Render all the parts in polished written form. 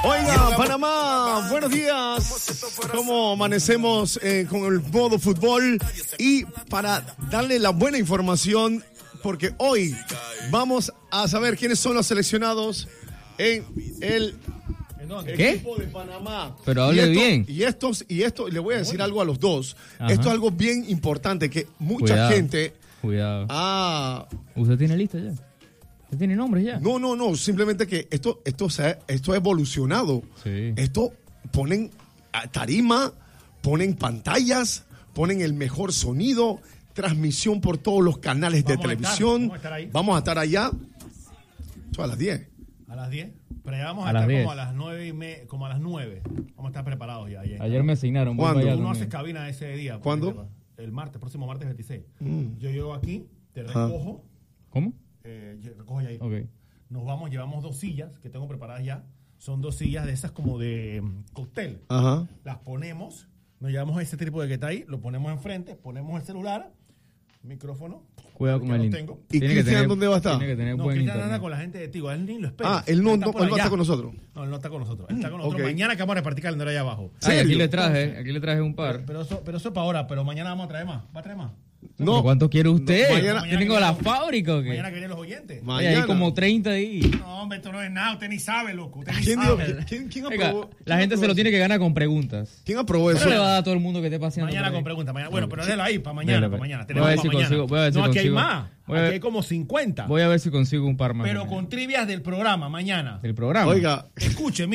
Oiga, Panamá, buenos días. ¿Cómo amanecemos con el modo fútbol? Y para darle la buena información, porque hoy vamos a saber quiénes son los seleccionados en el equipo de Panamá. Pero hable bien. Y esto, le voy a decir algo a los dos. Ajá. Esto es algo bien importante que mucha gente... Cuidado. ¿Usted tiene lista ya? ¿Usted tiene nombres ya? No, simplemente que esto ha evolucionado. Sí. Esto ponen tarima, ponen pantallas, ponen el mejor sonido, transmisión por todos los canales de televisión. Vamos a estar allá. Esto a las 10. A las 10. Pero ya vamos a estar como a las 9 como a las 9. Vamos a estar preparados ya. Ayer me asignaron. ¿Cuándo? Tú no haces cabina ese día. ¿Cuándo? El próximo martes 26. Yo llego aquí, te recojo. ¿Cómo? Recojo ya ahí. Ok. Nos vamos, llevamos 2 sillas que tengo preparadas ya. Son 2 sillas de esas como de cóctel. Ajá. Las ponemos, nos llevamos a ese trípode que está ahí, lo ponemos enfrente, ponemos el celular, micrófono. Cuidado con el link. ¿Y Cristian dónde va a estar? Tiene que tener No, buen Cristian internet. anda con la gente de Tigo, él ni lo espera. Él no va a estar con nosotros. No, él no está con nosotros. Él está con nosotros Ok. mañana que vamos a repartir calendario allá abajo. Ay, ¿Serio? aquí le traje un par. Pero eso es para ahora, pero mañana vamos a traer más. ¿Va a traer más? ¿Pero cuánto quiere usted? mañana- ¿Tienen con la fábrica o qué? Mañana que vienen los oyentes. Oye, hay como 30 ahí. No, hombre, esto no es nada, usted ni sabe, loco. Usted ni ¿Quién sabe. Oiga, aprobó? la gente se lo tiene que ganar con preguntas. ¿Quién aprobó eso? No le va a dar a todo el mundo que esté paseando. Mañana por ahí. con preguntas. Bueno, pero déjalo ahí, para mañana. Dele, Para pues. mañana. Voy Tenemos a ver para si mañana. consigo- voy a ver si No, aquí hay consigo. más. Voy a Aquí ver- hay como 50. Voy a ver si consigo un par más. Pero con trivias del programa mañana. El programa. Oiga, Escuche.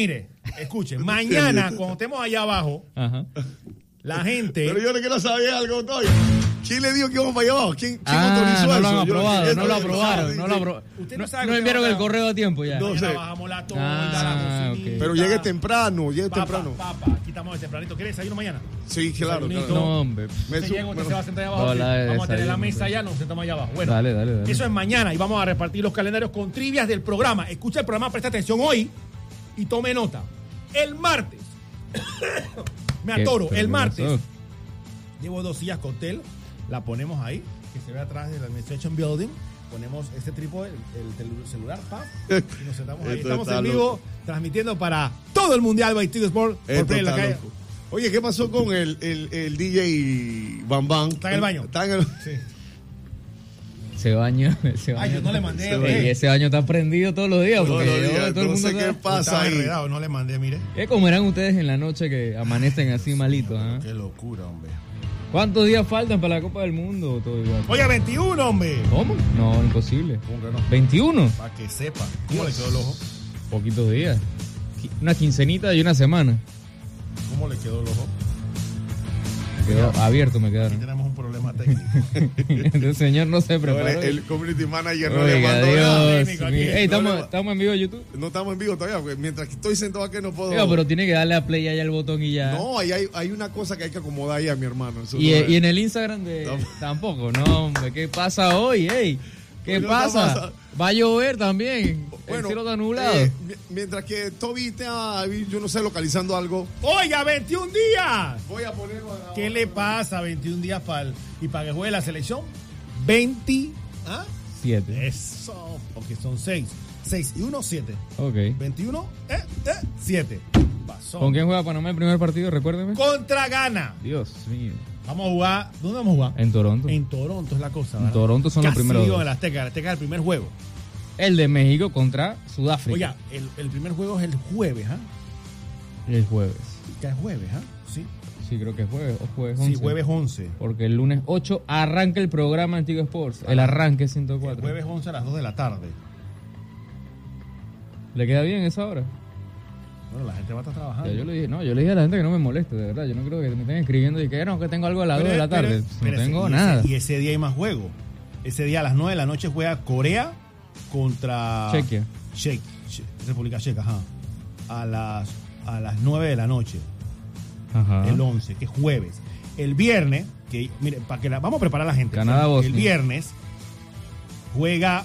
Mañana, cuando estemos allá abajo, Ajá. la gente. pero yo no quiero saber algo todavía. ¿Quién le dijo que íbamos para allá abajo? ¿Quién autorizó no eso? lo han Yo- aprobado, esto no lo es- aprobaron, no lo aprobaron. Usted No, no sabe no que enviaron usted el va a- correo a tiempo ya. No Mañana sé. bajamos la tonda, la bocinita. Ok. Pero llegue temprano, temprano. Papa, aquí estamos de tempranito. ¿Quieres desayuno mañana? Sí, claro. Desayunito. No, hombre. Usted llega, usted se va a sentar allá abajo. No, sí. la de Vamos a tener la desayuno, mesa pues. allá, nos sentamos allá abajo. Bueno, Dale. eso es mañana y vamos a repartir los calendarios con trivias del programa. Escucha el programa, presta atención hoy y tome nota. El martes. Me atoro. ¿Pero El qué martes. pasó? Llevo 2 sillas cóctel. La ponemos ahí, que se ve atrás del Administration Building. Ponemos este trípode, el celular, y nos sentamos ahí. Esto Estamos está en vivo, loco. transmitiendo para todo el Mundial by Tigo Sport. Por Esto Play en la está calle. loco. Oye, ¿qué pasó con el DJ Bam Bam? Está en el baño. Está en el... Sí. Se baña. Ay, yo no le mandé. Y ese baño está prendido todos los días. Porque Todos los yo- días, todo el no mundo sé qué está- pasa Estaba ahí. enredado, no le mandé, mire. ¿Qué comerán ustedes en la noche que amanecen así malitos? ah? Qué locura, hombre. ¿Cuántos días faltan para la Copa del Mundo? Todo igual. Oye, 21, hombre. ¿Cómo? No, imposible. ¿Cómo que no? 21. Para que sepa. ¿Cómo le quedó el ojo? Poquitos días. Una quincenita y una semana. ¿Cómo le quedó el ojo? Quedó abierto, me Aquí quedaron. tenemos un problema técnico. El señor no se preparó. El community manager no le Oiga, mandó nada. Dios técnico mío. aquí. Ey, No le- estamos en vivo en YouTube. No estamos en vivo todavía, porque mientras que estoy sentado aquí no puedo... Oiga, pero tiene que darle a play allá el botón y ya. No, ahí hay una cosa que hay que acomodar ahí a mi hermano. Eso Y, no es. y en el Instagram de... No. Tampoco, no, hombre. ¿Qué pasa hoy, ey? ¿Qué Oye, pasa? ¿qué pasa? Va a llover también. Bueno, el cielo está nublado. Mientras que Toby está, yo no sé, localizando algo, Oiga, 21 días. voy a ponerlo a... ¿Qué le pasa 21 días y para que juegue la selección? 20. ¿Ah? 7. Eso. Porque son 6. 6 y 1, 7. Ok. 21, 7. Pasó. ¿Con quién juega Panamá el primer partido? Recuérdeme. Contra Ghana. Dios mío. Vamos a jugar. ¿Dónde vamos a jugar? En Toronto. En Toronto es la cosa. En ¿verdad? Toronto son los Casi primeros digo dos. en el Azteca. El Azteca es el primer juego. El de México contra Sudáfrica. Oiga, el primer juego es el jueves, ¿ah? El jueves. Que es jueves, ¿ah? Sí. Sí, creo que es jueves. O jueves 11. Sí, jueves 11. Porque el lunes 8 arranca el programa Antigua Sports. El arranque es 104. Jueves 11 a las 2 de la tarde. ¿Le queda bien esa hora? Bueno, la gente va a estar trabajando. Ya yo le dije, no, yo le dije a la gente que no me moleste, de verdad. Yo no creo que me estén escribiendo y que no, que tengo algo a las 2 de la tarde. No tengo nada. Y ese día hay más juego. Ese día a las 9 de la noche juega Corea contra Chequia. República Checa, ajá. A las 9 de la noche. Ajá. El 11, que es jueves. El viernes, que mire, para que vamos a preparar a la gente. Canadá, Bosnia. El viernes juega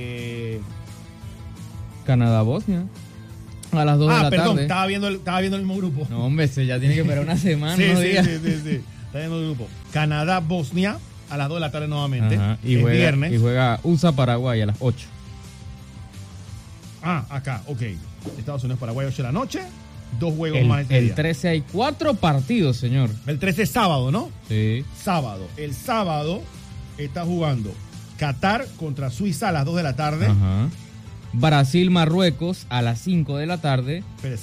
Canadá-Bosnia. A las 2 de la perdón, tarde. estaba viendo el mismo grupo. No, hombre, se ya tiene que esperar una semana, sí, unos sí, días. sí. Está viendo el grupo. Canadá-Bosnia a las 2 de la tarde nuevamente. Ajá. Y el juega, viernes. y juega USA-Paraguay a las 8. Acá, ok. Estados Unidos, Paraguay, 8 de la noche. 2 juegos El, más ese el día. 13 hay 4 partidos, señor. El 13 es sábado, ¿no? Sí. Sábado. El sábado está jugando Qatar contra Suiza a las 2 de la tarde. Ajá. Brasil-Marruecos a las 5 de la tarde. Espérese.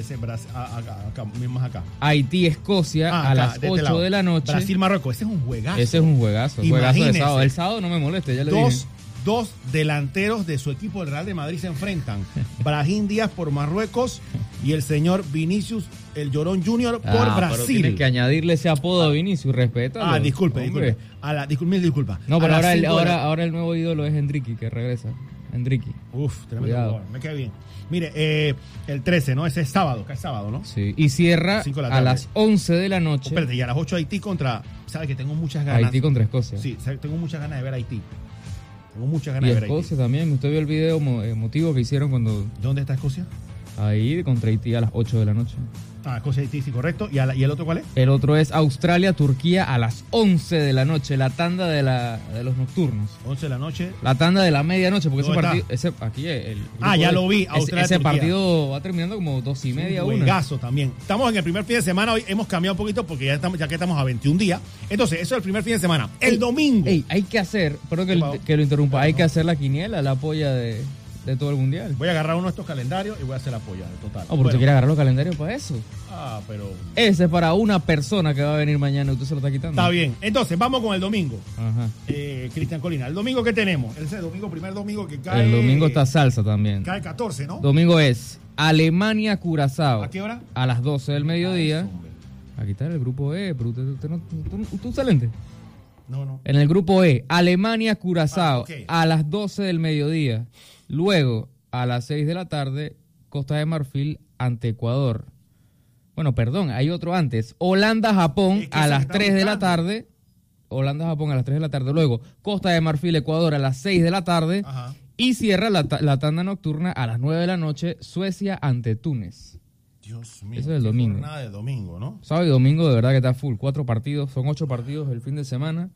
Acá, más acá. Haití-Escocia a acá, las de 8 este lado. de la noche. Brasil-Marruecos. Ese es un juegazo. Ese es un juegazo. Juegazo de Imagínese. sábado. El sábado no me moleste, ya le dije. Dos delanteros de su equipo, el Real de Madrid, se enfrentan. Brahim Díaz por Marruecos y el señor Vinicius, el Llorón Junior, por Pero Brasil. tienes que añadirle ese apodo a Vinicius, respétalo. Disculpe. Mil disculpas. No, pero A las 5 de la- ahora el nuevo ídolo es Enrique, que regresa. Enrique. Uf, tremendo Cuidado. jugador, me cae bien. Mire, el 13, ¿no? Ese es sábado, que es sábado, ¿no? Sí. Y cierra 5 de la a tarde. las 11 de la noche. Espérate, y a las 8 Haití contra... ¿Sabes que tengo muchas ganas? Haití contra Escocia. Sí, tengo muchas ganas de ver Haití. Tengo muchas Y ganas de ver Escocia Haití. también. Usted vio el video emotivo que hicieron cuando ¿Dónde está Escocia? ahí contra Haití a las 8 de la noche. Escocia, Haití, sí, correcto. ¿Y el otro cuál es? El otro es Australia-Turquía a las 11 de la noche, la tanda de los nocturnos. 11 de la noche. La tanda de la medianoche, porque ese ¿Dónde partido, aquí el ya lo vi, ese Australia-Turquía. partido va terminando como 2:30, Un 1. juegazo también. Estamos en el primer fin de semana. Hoy hemos cambiado un poquito porque ya que estamos a 21 días. Entonces, eso es el primer fin de semana. El domingo. Ey, hay que hacer, perdón que lo interrumpa, hay que hacer la quiniela, la polla de todo el mundial. Voy a agarrar uno de estos calendarios y voy a hacer la polla total. porque usted quiere agarrar los calendarios para eso. Pero... Ese es para una persona que va a venir mañana y usted se lo está quitando. Está bien. Entonces, vamos con el domingo. Ajá. Cristian Colina. ¿El domingo qué tenemos? Ese domingo, primer domingo que cae... El domingo está salsa también. Cae 14, ¿no? Domingo es Alemania-Curazao. ¿A qué hora? A las 12 del mediodía. Eso, hombre. Aquí está el grupo E, pero usted excelente. No. En el grupo E, Alemania-Curazao ok. a las 12 del mediodía. Luego, a las 6 de la tarde, Costa de Marfil ante Ecuador. Bueno, perdón, hay otro antes. Holanda-Japón Es que a se las está 3 de la buscando. tarde. Holanda-Japón a las 3 de la tarde. Luego, Costa de Marfil-Ecuador a las 6 de la tarde. Ajá. Y cierra la tanda nocturna a las 9 de la noche, Suecia ante Túnez. Dios mío. Eso es el qué domingo. jornada de domingo, ¿no? Sábado y domingo de verdad que está full. 4 partidos, son 8 partidos el fin de semana.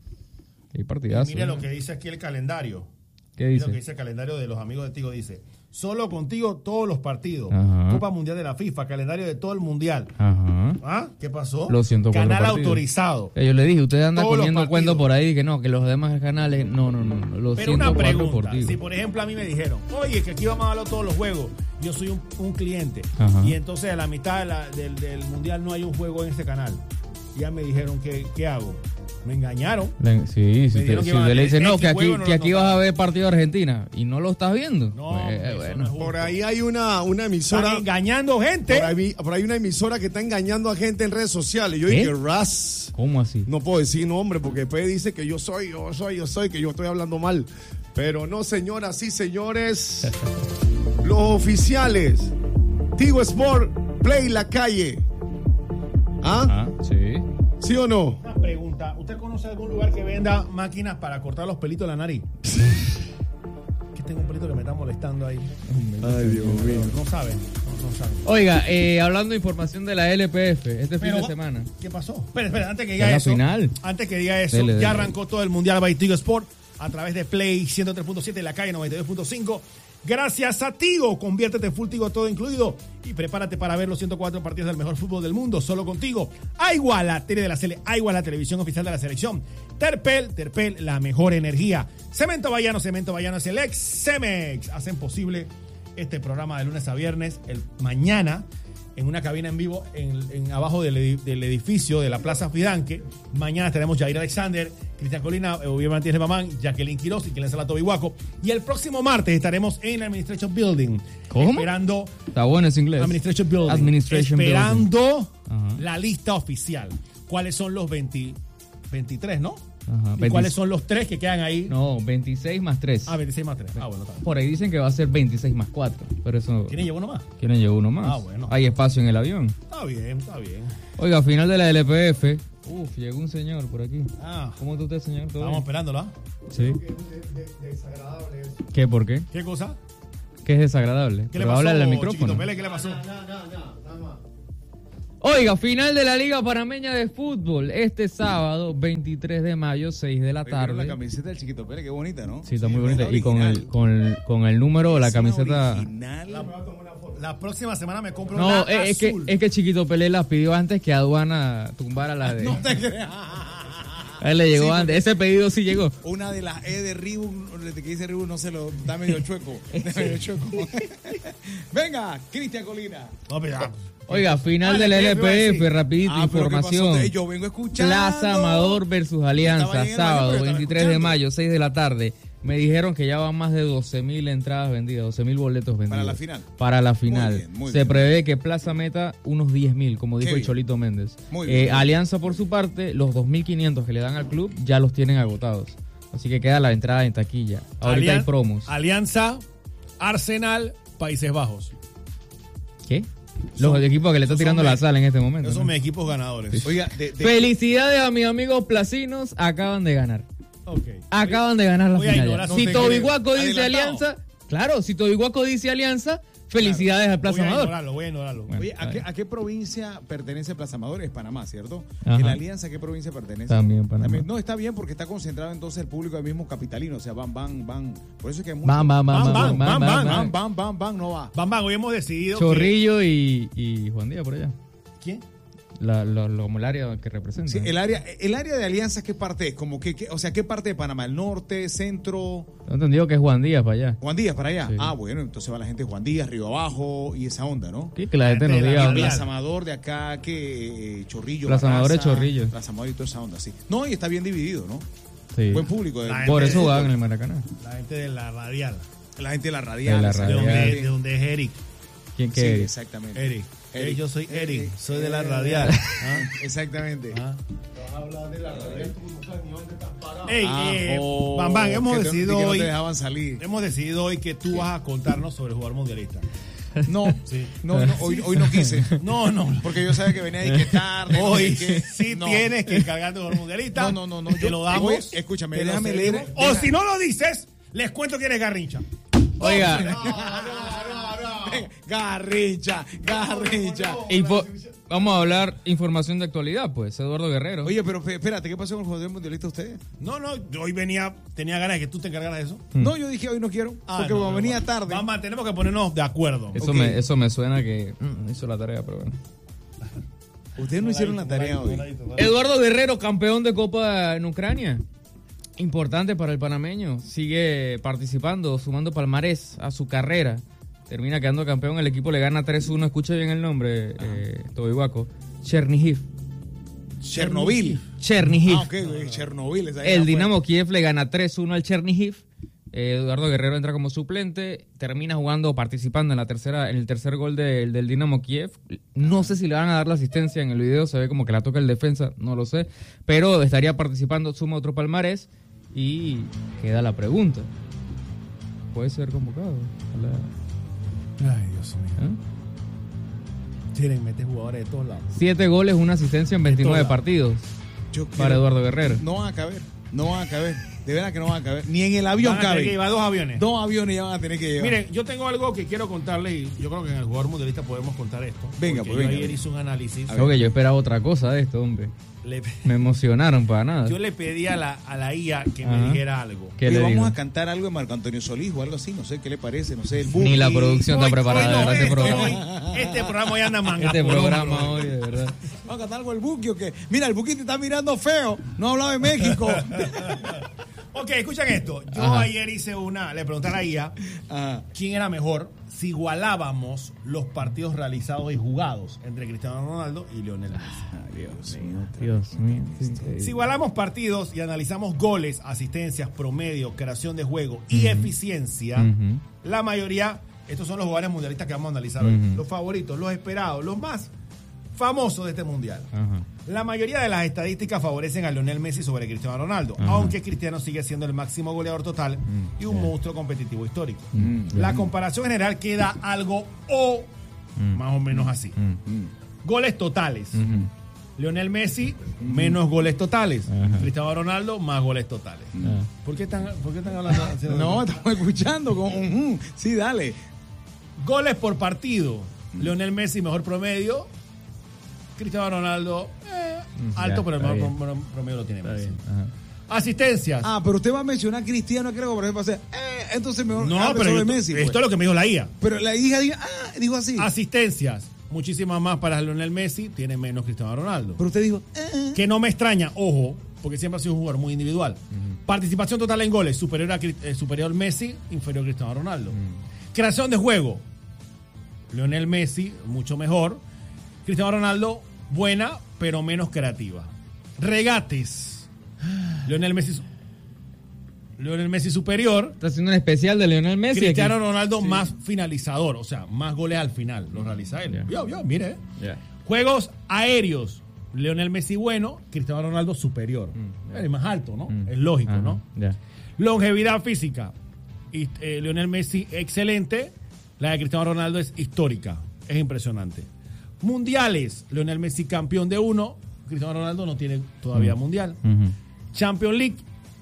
Y partidazo. Mire lo que dice aquí el calendario. ¿Qué Mire dice? lo que dice el calendario de los amigos de Tigo. Dice, solo contigo todos los partidos. Ajá. Copa Mundial de la FIFA, calendario de todo el Mundial. Ajá. ¿Qué pasó? Los 104 Canal partidos. autorizado. Yo le dije, usted anda Todos los comiendo partidos. cuento por ahí que no, que los demás canales, no, los Pero una 104 pregunta, partidos. si por ejemplo a mí me dijeron, oye, que aquí vamos a darlo todos los juegos, yo soy un cliente, Ajá. y entonces a la mitad del Mundial no hay un juego en este canal, ya me dijeron, ¿qué hago? Me engañaron. Sí, si dijeron usted, que si va a usted le dice, tener no, X que juego, aquí no, vas a ver partido de Argentina y no lo estás viendo. No, Pues, hombre, eso bueno. no es justo. Por ahí hay una emisora. Están engañando gente. Por ahí una emisora que está engañando a gente en redes sociales. Yo ¿Qué? dije, Ras. ¿Cómo así? No puedo decir nombre porque después dice que yo soy, que yo estoy hablando mal. Pero no, señoras y señores. Los oficiales. Tigo Sport, Play La Calle. ¿Ah? Sí. ¿Sí o no? Una pregunta, ¿usted conoce algún lugar que venda máquinas para cortar los pelitos de la nariz? Que tengo un pelito que me está molestando ahí. Ay, Dios mío. No saben, no saben. Oiga, hablando de información de la LPF, este fin de semana. ¿Qué pasó? Espera, antes que Es diga la eso. final. Antes que diga eso, Dele. ya arrancó todo el Mundial by Tigo Sport a través de Play 103.7 en la calle 92.5. Gracias a Tigo, conviértete en full Tigo todo incluido y prepárate para ver los 104 partidos del mejor fútbol del mundo solo contigo. Aigua, la tele de la Aigua, la televisión oficial de la selección. Terpel, la mejor energía. Cemento Bayano es el ex Cemex. Hacen posible este programa de lunes a viernes. Mañana, en una cabina en vivo, en abajo del edificio de la Plaza Fidanque. Mañana tenemos Jair Alexander, Cristian Colina, Eugenia Martínez Mamán, Jacqueline Quiroz y quien les habla Toby Guaco. Y el próximo martes estaremos en la Administration Building. ¿Cómo? Esperando Está bueno ese inglés. Administration Building. Administration esperando Ajá. la lista oficial. ¿Cuáles son los 23, no? Ajá, ¿Y cuáles son los 3 que quedan ahí? No, 26 más 3. 26 más 3. Bueno, está bien. Por ahí dicen que va a ser 26 más 4. Pero eso. ¿Quién lleva uno más? ¿Quieren llevar uno más? Bueno. Hay espacio en el avión. Está bien. Oiga, final de la LPF. Uf, llegó un señor por aquí. ¿Cómo está usted, señor? ¿Todo Estamos bien? esperándolo, ¿ah? Sí. ¿Qué? ¿Por qué? ¿Qué cosa? ¿Qué es desagradable? ¿Qué le Pero pasó, háblale al Chiquito micrófono. Pele? ¿Qué le pasó? Oiga, final de la Liga Panameña de Fútbol. Este sábado, 23 de mayo, 6 de la Pero la tarde. camiseta del Chiquito Pérez, qué bonita, ¿no? Sí, está muy bonita. esa Y con original. el número, la Esa camiseta. original. La próxima semana me compro No, la es azul. que Chiquito Pelé las pidió antes que Aduana tumbara la de... No te creas. A él le llegó Sí, antes. Ese pedido sí llegó. Una de las E de Reebok, que dice Reebok, no se lo da medio chueco. Venga, Cristian Colina. No, pero ya. Oiga, final Dale, del ¿qué iba a LPF, decir? rapidito, Pero ¿qué información. pasó? Yo vengo escuchando. Plaza Amador versus Alianza, Estaba ahí en el baño, sábado pero yo estaba 23 de escuchando. mayo, 6 de la tarde. Me dijeron que ya van más de 12,000 entradas vendidas, 12,000 boletos vendidos. Para la final. Para la final. bien, muy Se bien. prevé que Plaza meta unos 10,000, como dijo Qué el bien. Cholito Méndez. Muy bien. Alianza, por su parte, los 2,500 que le dan al club ya los tienen agotados. Así que queda la entrada en taquilla. Ahorita hay promos. Alianza, Arsenal, Países Bajos. ¿Qué? Los equipos que le está esos tirando son la mis- sal en este momento. Esos ¿no? son mis equipos ganadores. Oiga, Felicidades a mis amigos placinos, acaban de ganar. Ok. Acaban de ganar la Voy a final. ignorar, ya. no Si te Tobiguaco creo. dice Adelantado. Alianza, claro, si Tobiguaco dice Alianza, felicidades al Plaza Voy a Amador. ignorarlo. Bueno. Oye, ¿a qué provincia pertenece Plaza Amador? Es Panamá, ¿cierto? Ajá. ¿Y la Alianza a qué provincia pertenece? También Panamá. No, está bien porque está concentrado entonces el público del mismo capitalino. O sea, van. Por eso es que hay mucho. Bam, Bam, bam, No va. Bam, hoy hemos decidido Chorrillo y Juan Díaz por allá. ¿Quién? Como el área que representa. Sí, el área de Alianza, ¿qué parte es? Como o sea, ¿qué parte de Panamá? ¿El norte, centro? No entendido que es Juan Díaz para allá. Juan Díaz para allá. Sí. Ah, bueno, entonces va la gente de Juan Díaz, Río Abajo y esa onda, ¿no? Sí, que la gente La nos gente de diga la dónde. Real. Plaza Amador de acá, que Chorrillo. Plaza Amador es Barraza, Chorrillo. Plaza Amador y toda esa onda, sí. No, y está bien dividido, ¿no? Sí. Buen público. La Por gente eso de- jugaban en el Maracaná. La gente de la radial. La gente de la radial. De la De radial. donde, de donde es Eric. ¿Quién Sí, que es? exactamente. Eric. Eric. Yo soy Eric. Soy de la Eh, radial. ¿Ah? Exactamente. ¿Ah? Ey, Ajo, Bam, hemos que decidido que no hoy. te dejaban salir. Hemos decidido hoy que tú vas a contarnos sobre el jugador mundialista. No, Sí. no, hoy no quise. No. Porque yo sabía que venía ahí que tarde. no Hoy sé qué. sí No. tienes que encargarte del jugador mundialista. No. Te lo damos. Oye, escúchame, te lo déjame cedimos. leer. O si no lo dices, les cuento quién es Garrincha. Oiga, Garrincha. vamos a hablar información de actualidad, pues. Eduardo Guerrero. Oye, pero espérate, ¿qué pasó con el jugador mundialista ustedes? No, hoy tenía ganas de que tú te encargaras de eso. No, yo dije hoy no quiero. Porque como venía tarde. Vamos, tenemos que ponernos de acuerdo. Eso, ok. eso me suena que hizo la tarea, pero bueno. Ustedes no hicieron la tarea hoy. Eduardo Guerrero, campeón de Copa en Ucrania. Importante para el panameño. Sigue participando, sumando palmarés a su carrera. Termina quedando campeón. El equipo le gana 3-1. Escucha bien el nombre, Tobiguaco. Chernihiv. Chernobyl. Chernihiv. Ah, ok, güey, Chernobyl. esa ya El fue. Dinamo Kiev le gana 3-1 al Chernihiv. Eduardo Guerrero entra como suplente, termina jugando, participando en el tercer gol del Dinamo Kiev. No sé si le van a dar la asistencia en el video, se ve como que la toca el defensa, no lo sé. Pero estaría participando, suma otro palmarés y queda la pregunta. ¿Puede ser convocado? Ay, Dios mío. ¿Eh? Tienen, mete jugadores de todos lados. 7 goles, una asistencia en 29 Toda. partidos Yo para quiero- Eduardo Guerrero. No van a caber. De verdad que no van a caber. Ni en el avión Van a tener cabe. que llevar 2 aviones. 2 aviones ya van a tener que llevar. Miren, yo tengo algo que quiero contarles y yo creo que en el jugador mundialista podemos contar esto. Venga, porque pues, yo venga, ayer venga. hice un análisis. Creo que yo esperaba otra cosa de esto, hombre. Me emocionaron para nada. Yo le pedí a la IA que Ajá. me dijera algo. ¿Qué Oye, le vamos digo? a cantar algo de Marco Antonio Solís o algo así, no sé qué le parece, no sé, el Ni la Buki. producción está preparada, de verdad, este programa. Este programa ya anda manga. Este por programa hombro. hoy, de verdad. Vamos a cantar algo del Buki o qué. Mira, el Buki te está mirando feo, no ha hablado de México. Ok, escuchen esto. Yo Ajá. ayer le pregunté a la IA Ajá. quién era mejor si igualábamos los partidos realizados y jugados entre Cristiano Ronaldo y Lionel Messi. Dios mío. Dios mío. es increíble. Si igualamos partidos y analizamos goles, asistencias, promedio, creación de juego y eficiencia, Ujú. la mayoría, estos son los jugadores mundialistas que vamos a analizar hoy. Ujú. Los favoritos, los esperados, los más famosos de este mundial. Ajá. La mayoría de las estadísticas favorecen a Lionel Messi sobre Cristiano Ronaldo, Ajá. aunque Cristiano sigue siendo el máximo goleador total y un ya. monstruo competitivo histórico. Mm, La ya. comparación general queda algo más o menos así. Goles totales. Ujú. Lionel Messi, menos goles totales. Ajá. Cristiano Ronaldo, más goles totales. Ah. ¿Por qué están hablando? No, estamos escuchando con sí, dale. Goles por partido. Lionel Messi, mejor promedio. Cristiano Ronaldo, alto, Ya, pero el está mejor bien. promedio lo tiene Está Messi. bien. Ajá. Asistencias. Ah, pero usted va a mencionar a Cristiano, creo, por ejemplo, va a ser, entonces mejor No, hable pero sobre yo- Messi. esto pues. es lo que me dijo la IA. Pero la hija dijo así. Asistencias, muchísimas más para Lionel Messi, tiene menos Cristiano Ronaldo. Pero usted dijo, Que no me extraña, ojo, porque siempre ha sido un jugador muy individual. Participación total en goles, superior Messi, inferior Cristiano Ronaldo. Creación de juego, Lionel Messi, mucho mejor. Cristiano Ronaldo, buena, pero menos creativa. Regates, Lionel Messi superior. Está haciendo un especial de Lionel Messi. Cristiano aquí. Ronaldo más finalizador, o sea, más goles al final, lo realiza él. Ya. Mire. Ya. Juegos aéreos, Lionel Messi bueno, Cristiano Ronaldo superior. Es más alto, ¿no? Es lógico, Ajá, ¿no? ya. Longevidad física, y, Lionel Messi excelente, la de Cristiano Ronaldo es histórica, es impresionante. Mundiales, Lionel Messi campeón de 1, Cristiano Ronaldo no tiene todavía mundial. Ujú. Champions League,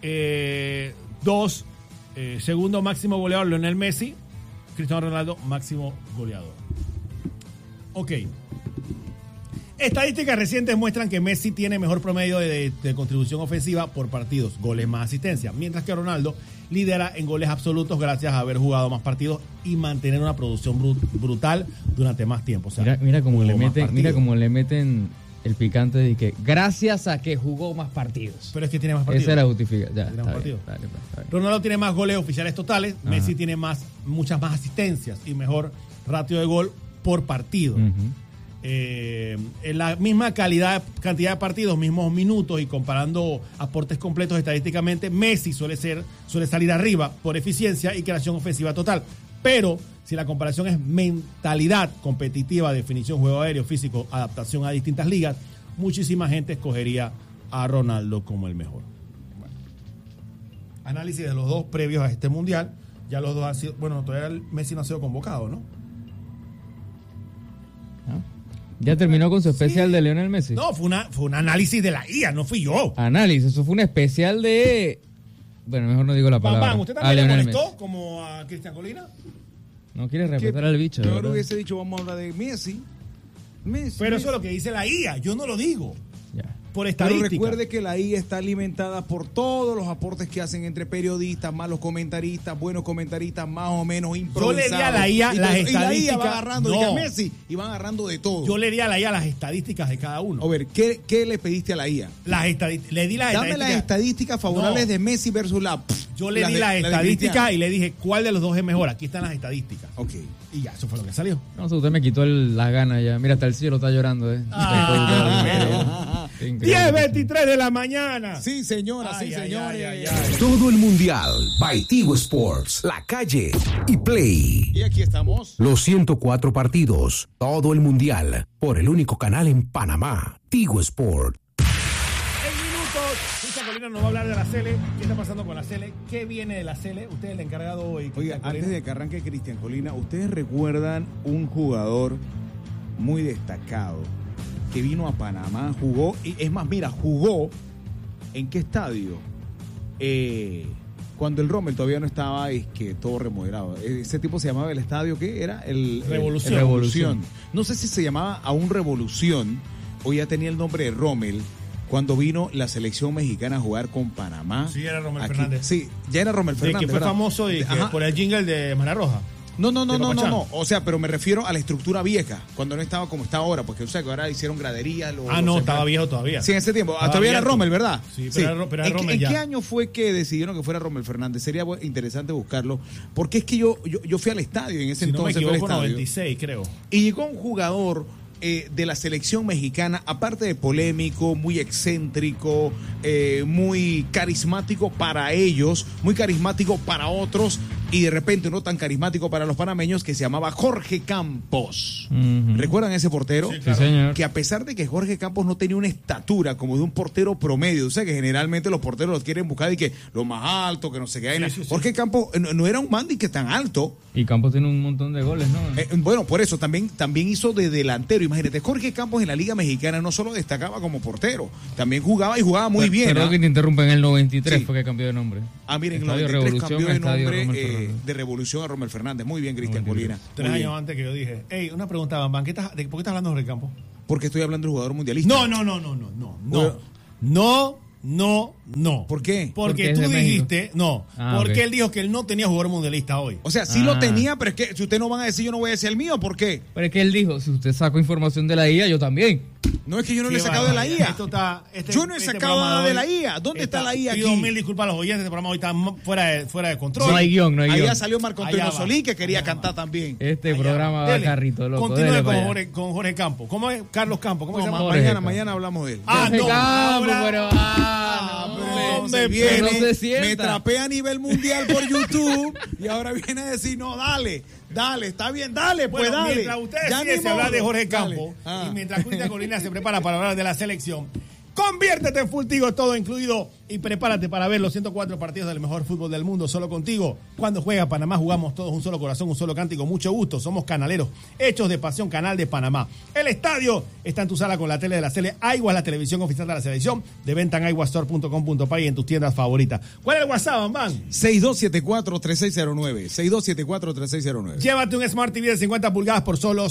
2, segundo máximo goleador Lionel Messi, Cristiano Ronaldo máximo goleador. Ok. Estadísticas recientes muestran que Messi tiene mejor promedio de contribución ofensiva por partidos, goles más asistencia, mientras que Ronaldo lidera en goles absolutos gracias a haber jugado más partidos y mantener una producción brutal durante más tiempo. O sea, Mira cómo le jugó más meten, partidos. el picante de que gracias a que jugó más partidos. Pero es que tiene más partidos. Esa era justificación. Ya, Tiene está más bien, partidos. está bien, está bien. Ronaldo tiene más goles oficiales totales, Ajá. Messi tiene muchas más asistencias y mejor ratio de gol por partido. Ujú. En la misma cantidad de partidos, mismos minutos y comparando aportes completos estadísticamente, Messi suele salir arriba por eficiencia y creación ofensiva total. Pero si la comparación es mentalidad competitiva, definición, juego aéreo, físico, adaptación a distintas ligas, muchísima gente escogería a Ronaldo como el mejor. Bueno. Análisis de los dos previos a este mundial. Ya los dos han sido, bueno, todavía Messi no ha sido convocado, ¿no? ¿Ya terminó con su especial de Lionel Messi? No, fue un análisis de la IA, no fui yo. Análisis, eso fue un especial de... Bueno, mejor no digo la palabra. Bam, ¿usted A también le Lionel molestó Messi. como a Cristian Colina? No quiere respetar al bicho, Yo ¿verdad? no hubiese dicho, vamos a hablar de Messi. Messi. Pero Messi. eso es lo que dice la IA, yo no lo digo. Ya. Por Pero estadística. recuerde que la IA está alimentada por todos los aportes que hacen entre periodistas, malos comentaristas, buenos comentaristas, más o menos improvisados. Yo le di a la IA y las todo. Y la IA estadísticas. va agarrando, No. dije, a Messi, y van agarrando de todo. Yo le di a la IA las estadísticas de cada uno. A ver, ¿qué le pediste a la IA? Le di las Dame estadísticas. las estadísticas favorables No. de Messi versus la... Yo le di de- las de estadísticas Cristiano. y le dije cuál de los dos es mejor. Aquí están las estadísticas. Ok. Y ya, eso fue lo que salió. No sé, usted me quitó las ganas ya. Mira, hasta el cielo está llorando, ¿eh? Increíble. 10:23 de la mañana. Sí, señora, Ay, sí, ay, señores. ay, ay, ay. Todo el mundial by Tigo Sports, La Calle y Play. Y aquí estamos. Los 104 partidos, todo el mundial, por el único canal en Panamá, Tigo Sport. En minutos, Cristian Colina nos va a hablar de la Sele. ¿Qué está pasando con la Sele? ¿Qué viene de la Sele? Usted es el encargado hoy. Oiga, Cristian Colina. antes de que arranque Cristian Colina, ¿ustedes recuerdan un jugador muy destacado que vino a Panamá, jugó, y es más, mira, jugó ¿en qué estadio? Cuando el Rommel todavía no estaba, es que todo remodelado. Ese tipo se llamaba el estadio, ¿qué era? Revolución. El Revolución. No sé si se llamaba aún Revolución o ya tenía el nombre de Rommel. Cuando vino la selección mexicana a jugar con Panamá. Sí, era Rommel Aquí- Fernández. Sí, ya era Rommel De Fernández. que fue ¿verdad? famoso y que Ajá. por el jingle de Mara Roja. No. de Papachán. O sea, pero me refiero a la estructura vieja, cuando no estaba como está ahora, porque o sea, que ahora hicieron graderías. No, estaba viejo todavía. Sí, en ese tiempo. Estaba Todavía era abierto. Rommel, ¿verdad? Sí, pero era ¿En, Rommel ¿En ya. qué año fue que decidieron que fuera Rommel Fernández? Sería interesante buscarlo, porque es que yo fui al estadio en ese Si no me entonces. fui al equivoco, estadio. 96, creo. Y llegó un jugador de la selección mexicana, aparte de polémico, muy excéntrico, muy carismático para ellos, muy carismático para otros, y de repente no tan carismático para los panameños, que se llamaba Jorge Campos. Ujú. ¿Recuerdan ese portero? Sí, Sí, claro. señor. Que a pesar de que Jorge Campos no tenía una estatura como de un portero promedio, o sea que generalmente los porteros los quieren buscar y que lo más alto, que no se quede. Sí, sí, sí. Jorge Campos no era un mandi que tan alto. Y Campos tiene un montón de goles, ¿no? Bueno, por eso también hizo de delantero. Imagínate, Jorge Campos en la Liga Mexicana no solo destacaba como portero, también jugaba y jugaba muy bien. Perdón ¿ah? que te interrumpa, en el 93 Sí. fue que cambió de nombre. Miren, en el Estadio 93 Revolución cambió a de Estadio nombre Rommel Fernández. de Revolución a Rommel Fernández. Muy bien, Cristian 93. Colina. 3 Muy bien. años antes que yo dije. Ey, una pregunta, Bambán. ¿Por qué estás hablando de Jorge Campos? Porque estoy hablando del jugador mundialista. No. Bueno. No No. ¿Por qué? Porque Porque es tú de México. dijiste, no. Ah, porque ok. él dijo que él no tenía jugador mundialista hoy. O sea, sí lo tenía, pero es que si ustedes no van a decir, yo no voy a decir el mío, ¿por qué? Pero es que él dijo, si usted sacó información de la IA, yo también. No es que yo no Qué le he sacado de la barbaridad. IA. Esto está, Yo no he sacado programa nada de hoy la IA. ¿Dónde está la IA Pido aquí? mil disculpas a los oyentes, este programa hoy está fuera de control. No hay guión, no hay guión. Allá salió Marco Antonio Allá va. Solís, que quería Allá cantar va. también. Este Allá programa va Dele. carrito, loco. Continúe Dele con para allá. Jorge Campos. ¿Cómo es? Carlos Campos. ¿Cómo se llama? Jorge. Mañana hablamos de él. Jorge no, Campos, ahora- pero Pero hombre, se viene, pero no se sienta. me trapea a nivel mundial por YouTube y ahora viene a decir, no, dale, está bien, dale, pues Bueno, dale. mientras ustedes Ya siguen ni hablar modo. de Jorge Dale. Campos Ah. y mientras Cristian Colina se prepara para hablar de la selección, conviértete en Full Tigo, todo incluido, y prepárate para ver los 104 partidos del mejor fútbol del mundo solo contigo. Cuando juega Panamá jugamos todos un solo corazón, un solo cántico, mucho gusto. Somos canaleros, hechos de pasión, Canal de Panamá. El estadio está en tu sala con la tele de la Cele. Aiguas, la televisión oficial de la selección. De venta en aiguastore.com.pa y en tus tiendas favoritas. ¿Cuál es el WhatsApp, Bambán? 6274-3609. 6274-3609. Llévate un Smart TV de 50 pulgadas por solo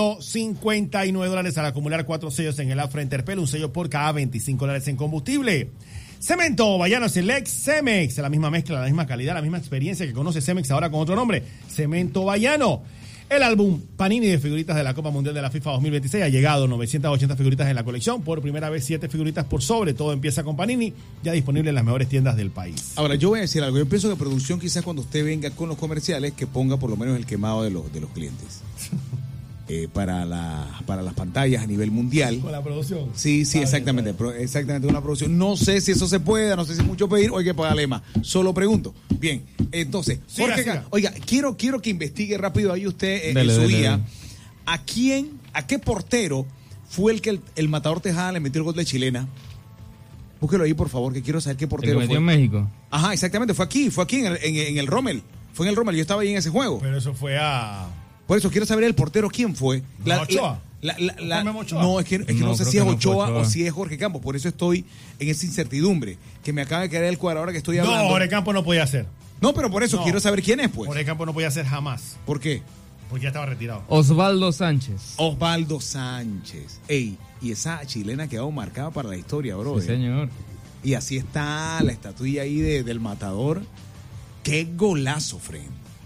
$159 al acumular 4 sellos en el Afra Interpel, un sello por cada $25 en combustible. Cemento Bayano Select Cemex, la misma mezcla, la misma calidad, la misma experiencia que conoce Cemex ahora con otro nombre, Cemento Bayano. El álbum Panini de figuritas de la Copa Mundial de la FIFA 2026 ha llegado, 980 figuritas en la colección, por primera vez 7 figuritas por sobre, todo empieza con Panini, ya disponible en las mejores tiendas del país. Ahora, yo voy a decir algo. Yo pienso que producción, quizás cuando usted venga con los comerciales, que ponga por lo menos el quemado de los clientes. Para las pantallas a nivel mundial. Con la producción. Sí, Está bien, exactamente. está bien. Exactamente, una producción. No sé si eso se puede, no sé si es mucho pedir o hay que pagarle más. Solo pregunto. Bien, entonces, Siga, Jorge, siga. oiga, quiero que investigue rápido ahí usted Dele, en su dele, guía. dele. ¿A qué portero fue el que el Matador Tejada le metió el gol de chilena? Búsquelo ahí, por favor, que quiero saber qué El que portero metió fue. en México. Ajá, exactamente, fue aquí en el Rommel. Fue en el Rommel, yo estaba ahí en ese juego. Pero eso fue a... Por eso quiero saber el portero quién fue. Ochoa. ¿Fue Memo Ochoa? No, es que no No, sé creo si es que no fue Ochoa Ochoa. o si es Jorge Campos. Por eso estoy en esa incertidumbre. Que me acaba de caer el cuadro ahora que estoy hablando. No, Jorge Campos no podía hacer. No, pero por eso No. quiero saber quién es, pues. Jorge Campos no podía hacer jamás, ¿Por qué? porque ya estaba retirado. Osvaldo Sánchez. Osvaldo Sánchez. Ey, y esa chilena quedó marcada para la historia, bro. Sí, señor. Y así está la estatuilla ahí del Matador. Qué golazo, Fred.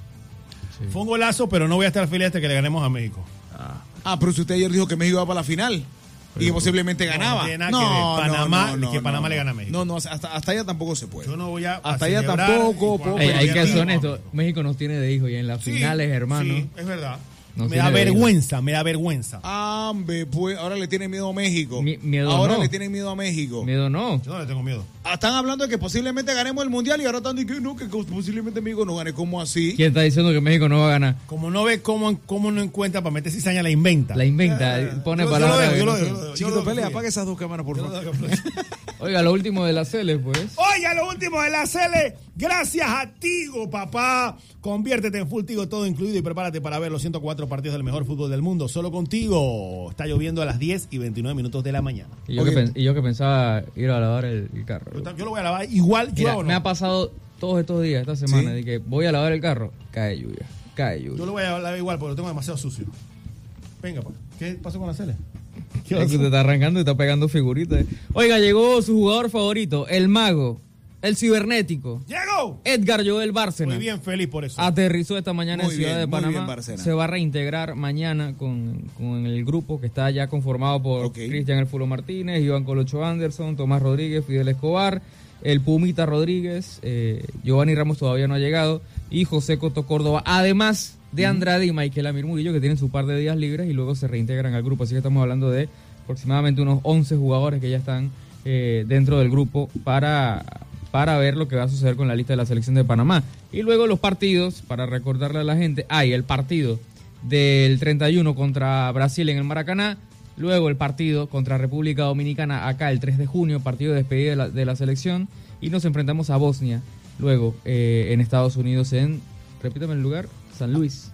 Sí. Fue un golazo, pero no voy a estar feliz hasta que le ganemos a México. Ah, pero si usted ayer dijo que México iba para la final y que posiblemente ganaba. no tiene nada que ver. Panamá le gana a México. No, hasta allá tampoco se puede. Yo no voy a Hasta allá celebrar tampoco, y cuando- Ey, hay y que aquí- ser honesto. México nos tiene de hijo y en las Sí, finales, hermano. Sí, es verdad. Nos Me tiene da de vergüenza, me da vergüenza. Hambre, pues ahora le tienen miedo a México. Miedo ahora no. le tienen miedo a México. Miedo no. Yo no le tengo miedo. Están hablando de que posiblemente ganemos el mundial y ahora están diciendo que posiblemente México no gane. ¿Cómo así? ¿Quién está diciendo que México no va a ganar? Como no ve cómo no encuentra para meter cizaña, la inventa. La inventa, pone palabras. que no son. Chiquito, pelea, apaga esas dos cámaras, por favor. Oiga, lo último de la Cele, pues. Oiga, lo último de la Cele. Gracias a Tigo, papá. Conviértete en Full Tigo, todo incluido, y prepárate para ver los 104 partidos del mejor fútbol del mundo. Solo contigo. Está lloviendo a las 10:29 de la mañana. Y yo, Ok. que, y yo que pensaba ir a lavar el carro. Yo lo voy a lavar igual. Mira, yo, o no. me ha pasado todos estos días, esta semana, ¿Sí? de que voy a lavar el carro, cae lluvia. Yo lo voy a lavar igual porque lo tengo demasiado sucio. Venga, pues. ¿Qué pasó con la Cele? ¿Qué Es que pasó? usted está arrancando y está pegando figuritas. Oiga, llegó su jugador favorito, el mago, el cibernético, ¡Llegó! Edgar Joel Bárcena. Muy bien, feliz por eso. Aterrizó esta mañana Muy en Ciudad bien, de muy bien, Panamá. Bárcena. Se va a reintegrar mañana con el grupo que está ya conformado por Ok. Cristian El Fulo Martínez, Iván Colocho Anderson, Tomás Rodríguez, Fidel Escobar, el Pumita Rodríguez, Giovanni Ramos todavía no ha llegado, y José Coto Córdoba, además de Andrade y Michael Amir Murillo, que tienen su par de días libres y luego se reintegran al grupo. Así que estamos hablando de aproximadamente unos 11 jugadores que ya están dentro del grupo para ver lo que va a suceder con la lista de la selección de Panamá. Y luego los partidos, para recordarle a la gente, hay el partido del 31 contra Brasil en el Maracaná, luego el partido contra República Dominicana acá el 3 de junio, partido de despedida de la selección, y nos enfrentamos a Bosnia, luego en Estados Unidos en, repítame el lugar, San Luis.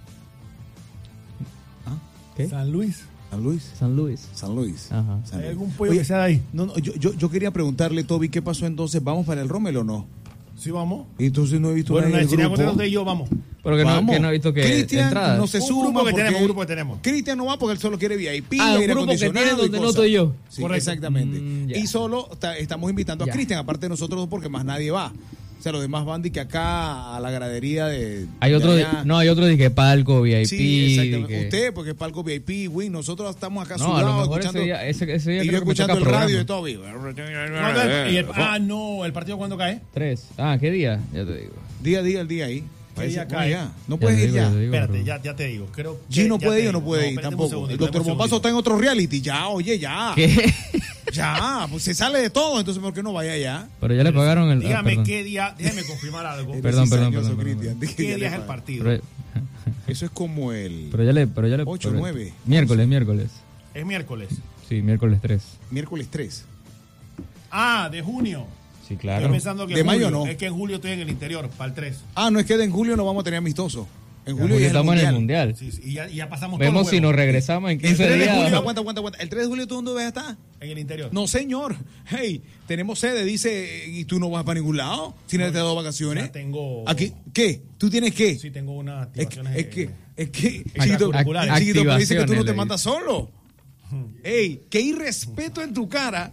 ¿Ah? ¿Qué? San Luis. San Luis. San Luis. San Luis. Ajá. San ¿Hay Luis. algún pollo Oye, que sea de ahí? No, yo quería preguntarle, Toby, ¿qué pasó entonces? ¿Vamos para el Rommel o no? Sí, vamos. Entonces no he visto Bueno, nadie en del el grupo. Chinaco de yo, vamos. Porque Vamos. que no he visto que Cristian entradas. no se Un suma grupo que porque tenemos, un grupo que tenemos. Cristian no va porque él solo quiere VIP, Ah, un aire grupo que acondicionado tiene y donde no cosas. estoy yo. Sí, Correcto. exactamente. Ya. Y solo estamos invitando a Ya. Cristian, aparte de nosotros dos, porque más nadie va. O sea, los demás van de que acá a la gradería de. Hay otro, de allá. hay otro de que palco VIP. Sí, exactamente. que- Usted, porque es palco VIP, Win, nosotros estamos acá No, a lo sudados mejor escuchando. ese día y yo creo que me escuchando toca el radio programa. de Toby. No, ¿el partido cuándo cae? 3. ¿Qué día? Ya te digo. Día a día, el día ahí. ¿Qué día Bueno, cae? ya. No Ya puedes te ir digo, ya. ya te digo, Espérate, bro. ya te digo. Creo G no ya puede te ir o no digo. puede ir espérate un tampoco. segundito, El doctor espérate un Bombazo está en segundito. otro reality. Ya, oye, ya. ¿Qué? Ya, pues se sale de todo. Entonces, ¿por qué no vaya ya? Pero ya le pagaron el. Dígame perdón. qué día, déjeme confirmar algo. Perdón, Cizañoso, perdón. Cristian. Dije, ¿Qué ya día le es el pagan. partido? Pero, Eso es como el pero ya le. 8, 9. Miércoles. Es miércoles. Sí, miércoles 3. miércoles 3. Ah, de junio. Sí, Estoy claro. pensando que De en mayo julio. no. Es que en julio estoy en el interior, para el 3. Ah, no es que en julio no vamos a tener amistoso. En En julio julio ya estamos es en el el mundial. mundial. Sí, y ya pasamos Vemos todos si los nos juegos. regresamos en El 15 3 de días. julio, Aguanta. ¿El 3 de julio tú dónde vas a estar? En el interior. No, señor. Hey, tenemos sede, dice, y tú no vas para ningún lado. Si no te has dado vacaciones. Ya tengo- ¿Aquí? ¿Qué? ¿Tú tienes qué? Sí, tengo unas Es activaciones. que, extracurriculares. chiquito, pero dice que tú no Activaciones, te le mandas solo. Ey, qué irrespeto en tu cara.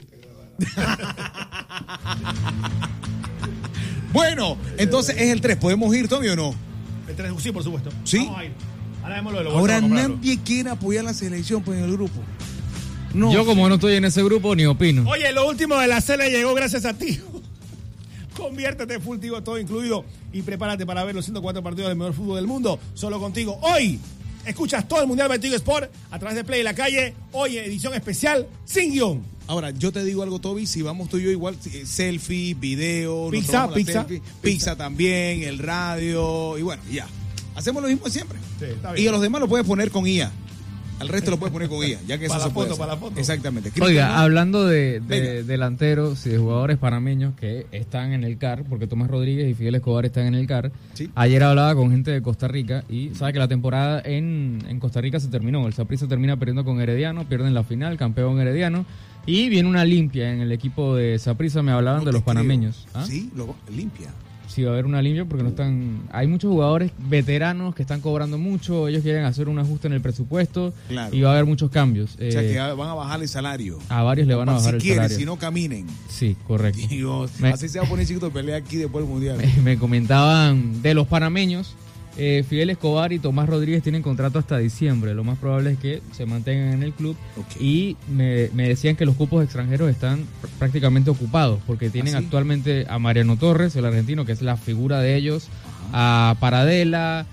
Bueno, entonces es el 3. ¿Podemos ir, Tommy, o no? El 3 sí, por supuesto. ¿Sí? Vamos a ir. Ahora vemos lo de los Ahora boletos para comprarlo. nadie quiere apoyar la selección pues, en el grupo. No. Yo, como no estoy en ese grupo, ni opino. Oye, lo último de la cena llegó gracias a ti. Conviértete Full Tigo, todo incluido, y prepárate para ver los 104 partidos del mejor fútbol del mundo, solo contigo. Hoy escuchas todo el Mundial by Tigo Sport a través de Play en la Calle. Hoy edición especial, sin guión. Ahora, yo te digo algo, Toby, si vamos tú y yo igual, selfie, video, nos Pizza, tomamos la pizza. selfie, pizza también, el radio, y bueno, ya. Hacemos lo mismo de siempre. Sí, está Y bien. a los demás lo puedes poner con IA. Al resto lo puedes poner con IA, ya que eso Para se la puede foto, hacer. para la foto. Exactamente. Cristian, Oiga, ¿no? hablando de Venga. delanteros y de jugadores panameños que están en el CAR, porque Tomás Rodríguez y Fidel Escobar están en el CAR. Sí. Ayer hablaba con gente de Costa Rica y sabe que la temporada en Costa Rica se terminó. El Saprissa termina perdiendo con Herediano, pierden la final, campeón Herediano. Y viene una limpia en el equipo de Saprissa. Me hablaban No de te los creo. panameños. ¿Ah? Sí, limpia. Sí, va a haber una limpia porque no están. Hay muchos jugadores veteranos que están cobrando mucho. Ellos quieren hacer un ajuste en el presupuesto. Claro. Y va a haber muchos cambios. O sea, que van a bajar el salario. A varios le van a bajar si el quieren, salario. si no caminen. Sí, correcto. Dios, Me- así se va a poner chiquito de pelea aquí después del mundial. Me comentaban de los panameños. Fidel Escobar y Tomás Rodríguez tienen contrato hasta diciembre. Lo más probable es que se mantengan en el club. Ok. Y me decían que los cupos extranjeros están prácticamente ocupados porque tienen ¿Ah, sí? actualmente a Mariano Torres, el argentino, que es la figura de ellos, a Paradela,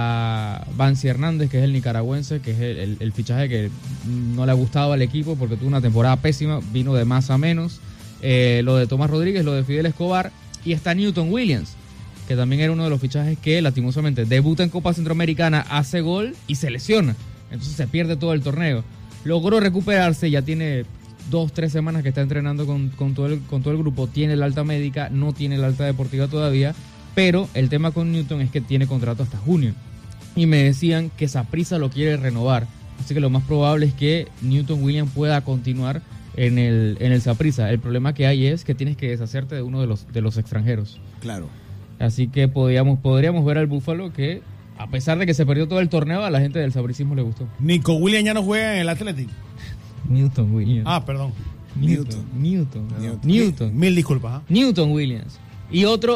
a Bansi Hernández, que es el nicaragüense, que es el fichaje que no le ha gustado al equipo porque tuvo una temporada pésima, vino de más a menos. Lo de Tomás Rodríguez, lo de Fidel Escobar, y está Newton Williams, que también era uno de los fichajes que lastimosamente debuta en Copa Centroamericana, hace gol y se lesiona. Entonces se pierde todo el torneo. Logró recuperarse, ya tiene 2-3 semanas que está entrenando con todo el grupo, tiene el alta médica, no tiene el alta deportiva todavía, pero el tema con Newton es que tiene contrato hasta junio. Y me decían que Saprissa lo quiere renovar, así que lo más probable es que Newton Williams pueda continuar en el Saprissa. El problema que hay es que tienes que deshacerte de uno de los extranjeros. Claro. Así que podríamos ver al Búfalo que, a pesar de que se perdió todo el torneo, a la gente del sabricismo le gustó. Nico Williams ya no juega en el Athletic. Newton Williams. Ah, perdón. Newton. Mil disculpas. ¿Ah? Newton Williams. Y otro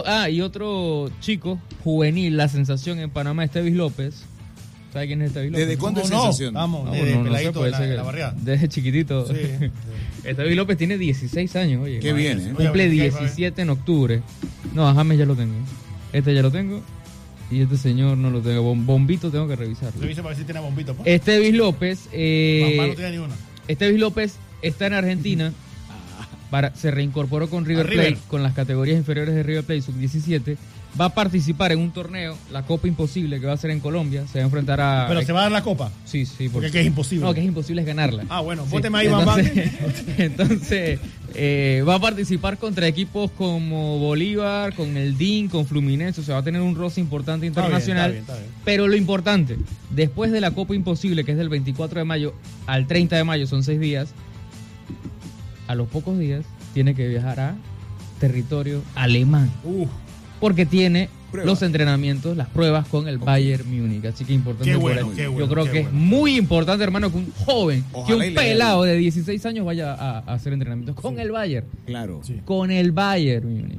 chico juvenil, la sensación en Panamá, Estevis López. ¿Sabe quién es Estevis López? ¿Desde cuándo es No, sensación? vamos, No, desde no sé, peladito puede de ser que la barriada. desde chiquitito. Sí. Estevis López tiene 16 años, oye. Qué bien, ¿eh? Cumple Oye, 17 en octubre. No, a James ya lo tengo. Este ya lo tengo. Y este señor no lo tengo. Bombito tengo que revisarlo. Revisa para ver si tiene bombito. pues. Estevis López. Mamá no tiene ni una. Estevis López está en Argentina. Se reincorporó con River A River. Plate, con las categorías inferiores de River Plate, sub-17. Va a participar en un torneo, la Copa Imposible, que va a ser en Colombia. Se va a enfrentar a... Pero se va a dar la copa. Sí, sí. Porque que es imposible. No, que es imposible es ganarla. Ah, bueno, Sí. vóteme ahí, Bambam. Entonces, va a participar contra equipos como Bolívar, con el DIN, con Fluminense. O sea, va a tener un roce importante Está bien, internacional. está bien. Pero lo importante, después de la Copa Imposible, que es del 24 de mayo al 30 de mayo, son 6 días, a los pocos días tiene que viajar a territorio alemán. Porque tiene los entrenamientos, las pruebas con el Bayern Múnich. Así que importante. Qué bueno, por ahí. qué bueno, Yo creo qué que bueno. es muy importante, hermano, que un joven, Ojalá que y un le pelado de 16 años vaya a hacer entrenamientos con el Bayern. Claro. Sí. Con el Bayern Múnich.